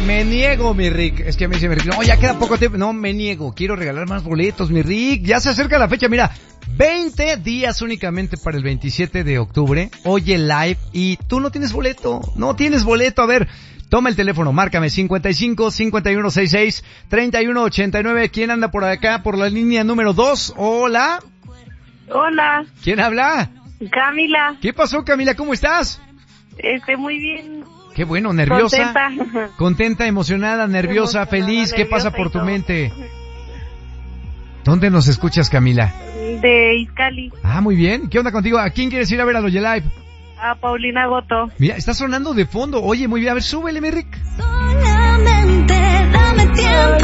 Me niego, mi Rick. Es que me dice mi Rick, no, ya queda poco tiempo. No, me niego. Quiero regalar más boletos, mi Rick. Ya se acerca la fecha. Mira, 20 días únicamente para el 27 de octubre. Oye Live. Y tú no tienes boleto. No tienes boleto. A ver, toma el teléfono. Márcame 55 51 66 31 89. ¿Quién anda por acá? Por la línea número 2. Hola. Hola. ¿Quién habla? Camila. ¿Qué pasó, Camila? ¿Cómo estás? Muy bien. Qué bueno, nerviosa. Contenta. Contenta, emocionada, nerviosa, feliz. ¿Qué pasa por tu mente? ¿Dónde nos escuchas, Camila? De Izcali. Ah, muy bien. ¿Qué onda contigo? ¿A quién quieres ir a ver a Oye Live? A Paulina Goto. Mira, está sonando de fondo. Oye, muy bien. A ver, súbele, mi Rick. Solamente dame tiempo.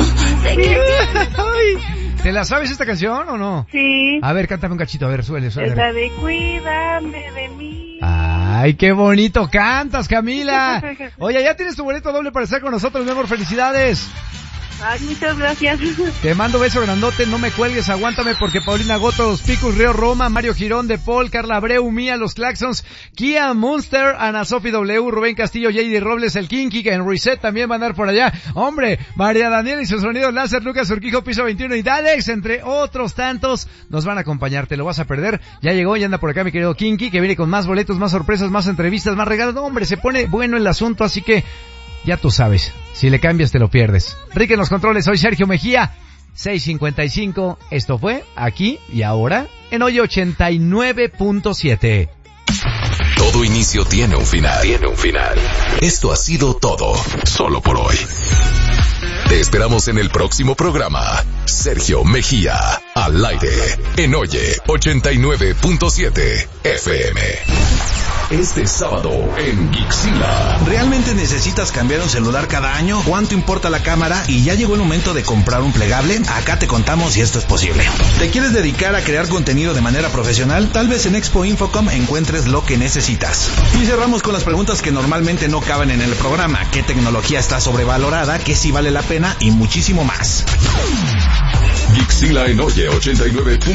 ¿Te la sabes esta canción o no? Sí. A ver, cántame un cachito. A ver, súbele. Es la de Cuídame de mí. Ay, qué bonito cantas, Camila. Oye, ya tienes tu boleto doble para estar con nosotros, mi amor. Felicidades. Ay, muchas gracias. Te mando beso grandote, no me cuelgues, aguántame porque Paulina Goto, Los Picos, Río Roma, Mario Girón, De Paul, Carla Abreu, Mía, Los Claxons, Kia Monster, Ana Sofi W, Rubén Castillo, J.D. Robles, El Kinky, en Reset también van a andar por allá. Hombre, María Daniela y sus sonidos láser, Lucas Urquijo, Piso 21 y Dalex, entre otros tantos, nos van a acompañar, te lo vas a perder. Ya llegó, ya anda por acá mi querido Kinky, que viene con más boletos, más sorpresas, más entrevistas, más regalos. No, hombre, se pone bueno el asunto, así que ya tú sabes, si le cambias te lo pierdes. Rick en los controles, soy Sergio Mejía, 6:55, esto fue Aquí y Ahora en Oye 89.7. Todo inicio tiene un final. Esto ha sido todo, solo por hoy. Te esperamos en el próximo programa. Sergio Mejía, al aire, en Oye 89.7 FM. Este sábado en Gixila. ¿Realmente necesitas cambiar un celular cada año? ¿Cuánto importa la cámara? ¿Y ya llegó el momento de comprar un plegable? Acá te contamos si esto es posible. ¿Te quieres dedicar a crear contenido de manera profesional? Tal vez en Expo Infocom encuentres lo que necesitas. Y cerramos con las preguntas que normalmente no caben en el programa. ¿Qué tecnología está sobrevalorada? ¿Qué sí vale la pena? Y muchísimo más. Gixila en Oye 89.